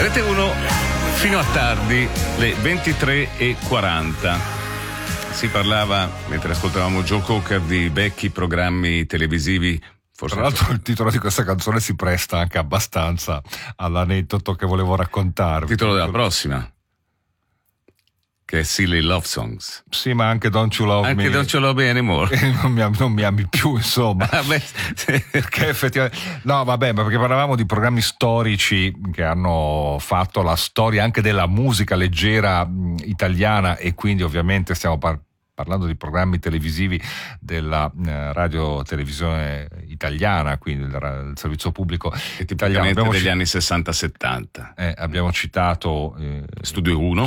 Rete 1 fino a tardi, le 23:40. Si parlava, mentre ascoltavamo Joe Cocker, di vecchi programmi televisivi. Forse tra l'altro il titolo di questa canzone si presta anche abbastanza all'aneddoto che volevo raccontarvi. Il titolo della prossima, che è Silly Love Songs. Sì, ma anche Don't You Love Me. Anche Don't You Love Me Anymore. Non mi ami più, insomma. Perché effettivamente... No, vabbè, ma perché parlavamo di programmi storici che hanno fatto la storia anche della musica leggera italiana, e quindi ovviamente stiamo parlando di programmi televisivi della radio televisione italiana, quindi il servizio pubblico italiano degli anni 60-70. Abbiamo citato Studio 1,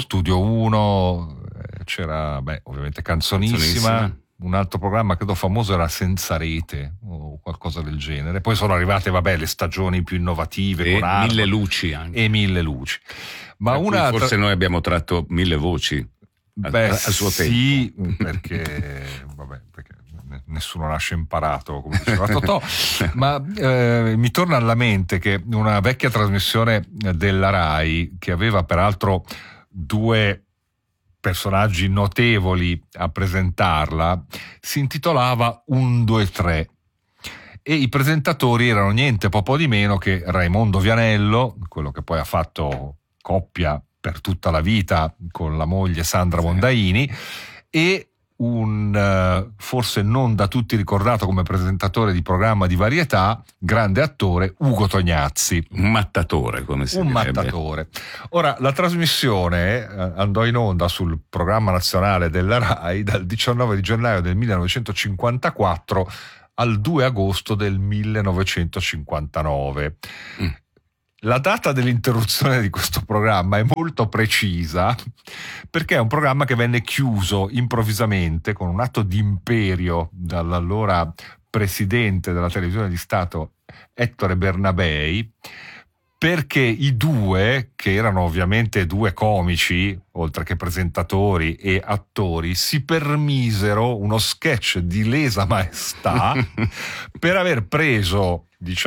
c'era ovviamente Canzonissima. Un altro programma credo famoso era Senza Rete o qualcosa del genere. Poi sono arrivate le stagioni più innovative e con Mille Luci anche. E Mille Luci. Ma forse noi abbiamo tratto 1000 voci al suo tempo. Sì, perché nessuno nasce imparato, come diceva Totò. Ma mi torna alla mente che una vecchia trasmissione della Rai, che aveva peraltro due personaggi notevoli a presentarla, si intitolava 1, 2, 3, e i presentatori erano niente po' di meno che Raimondo Vianello, quello che poi ha fatto coppia per tutta la vita con la moglie Sandra Mondaini, e un forse non da tutti ricordato come presentatore di programma di varietà, grande attore, Ugo Tognazzi. Un mattatore, come si direbbe. Un mattatore. Ora, la trasmissione andò in onda sul programma nazionale della Rai dal 19 di gennaio del 1954 al 2 agosto del 1959. La data dell'interruzione di questo programma è molto precisa, perché è un programma che venne chiuso improvvisamente con un atto di imperio dall'allora presidente della televisione di Stato Ettore Bernabei, perché i due, che erano ovviamente due comici, oltre che presentatori e attori, si permisero uno sketch di lesa maestà per aver preso,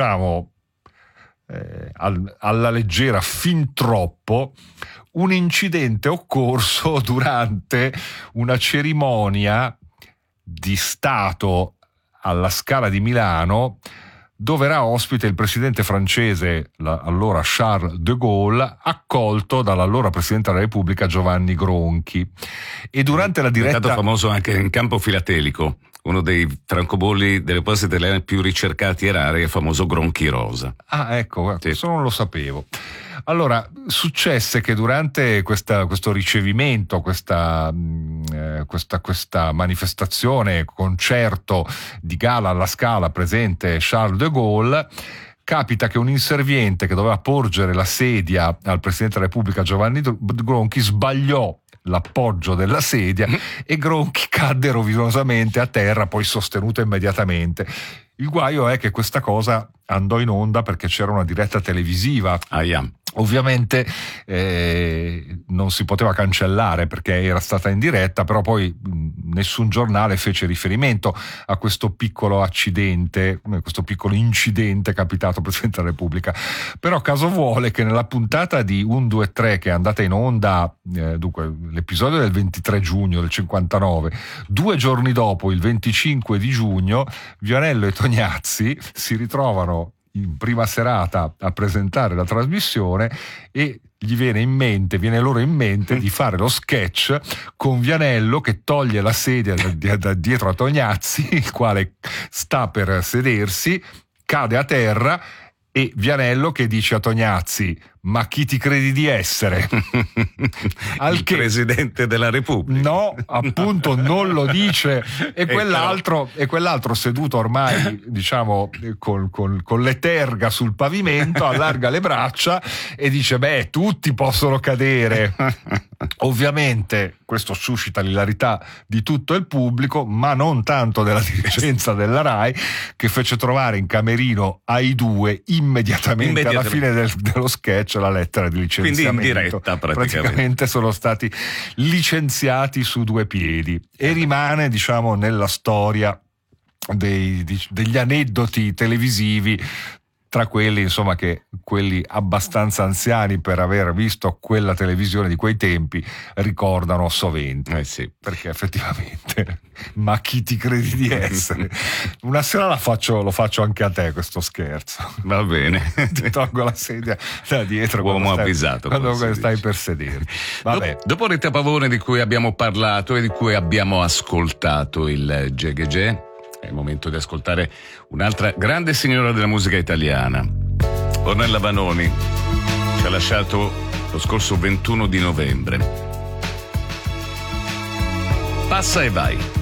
alla leggera fin troppo, un incidente occorso durante una cerimonia di Stato alla Scala di Milano, dove era ospite il presidente francese, allora Charles de Gaulle, accolto dall'allora presidente della Repubblica Giovanni Gronchi. E durante la diretta... È stato famoso anche in campo filatelico. Uno dei francobolli delle poste italiane più ricercati e rari è il famoso Gronchi Rosa. Ah, ecco, questo non lo sapevo. Allora, successe che durante questo ricevimento, questa manifestazione, concerto di gala alla Scala, presente Charles de Gaulle, capita che un inserviente che doveva porgere la sedia al Presidente della Repubblica Giovanni Gronchi sbagliò l'appoggio della sedia e Gronchi cadde rovinosamente a terra, poi sostenuto immediatamente. Il guaio è che questa cosa andò in onda perché c'era una diretta televisiva. Ovviamente non si poteva cancellare perché era stata in diretta, però poi nessun giornale fece riferimento a questo piccolo accidente, questo piccolo incidente capitato al Presidente della Repubblica. Però caso vuole che nella puntata di 1, 2, 3 che è andata in onda, dunque l'episodio del 23 giugno del 59, 2 giorni dopo, il 25 di giugno, Vianello e Tognazzi si ritrovano in prima serata a presentare la trasmissione e viene loro in mente di fare lo sketch con Vianello che toglie la sedia da dietro a Tognazzi, il quale sta per sedersi, cade a terra, e Vianello che dice a Tognazzi: ma chi ti credi di essere? Il Presidente della Repubblica. No, appunto non lo dice, e quell'altro seduto ormai con le terga sul pavimento allarga le braccia e dice: tutti possono cadere. Ovviamente questo suscita l'ilarità di tutto il pubblico, ma non tanto della dirigenza della Rai, che fece trovare in camerino ai due immediatamente. Alla fine dello sketch la lettera di licenziamento. Quindi in diretta praticamente sono stati licenziati su 2 piedi, e rimane nella storia degli aneddoti televisivi tra quelli, insomma, che quelli abbastanza anziani per aver visto quella televisione di quei tempi ricordano sovente. Sì. Perché effettivamente, ma chi ti credi di essere? Una sera lo faccio anche a te questo scherzo. Va bene. Ti tolgo la sedia da dietro. Uomo avvisato. Quando stai per sederti. Vabbè. Dopo Rita Pavone, di cui abbiamo parlato e di cui abbiamo ascoltato il Gegegè, è il momento di ascoltare un'altra grande signora della musica italiana. Ornella Vanoni ci ha lasciato lo scorso 21 di novembre. Passa e vai.